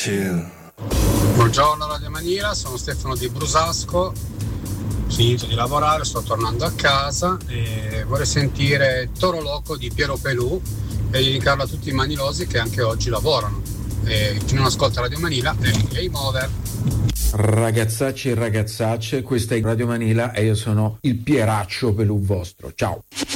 chill. Buongiorno Radio Manila, sono Stefano di Brusasco, finito di lavorare, sto tornando a casa e vorrei sentire Toro Loco di Piero Pelù e dedicarlo a tutti i manilosi che anche oggi lavorano. E chi non ascolta Radio Manila è Game Over. Ragazzacci e ragazzacce, questa è Radio Manila e io sono il Pieraccio Pelù vostro. Ciao.